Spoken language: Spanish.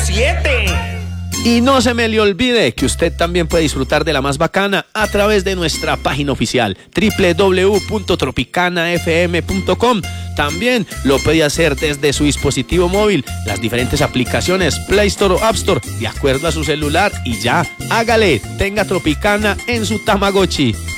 7. Y no se me le olvide que usted también puede disfrutar de la más bacana a través de nuestra página oficial www.tropicanafm.com. También lo puede hacer desde su dispositivo móvil, las diferentes aplicaciones Play Store o App Store, de acuerdo a su celular, y ya, hágale, tenga Tropicana en su Tamagotchi.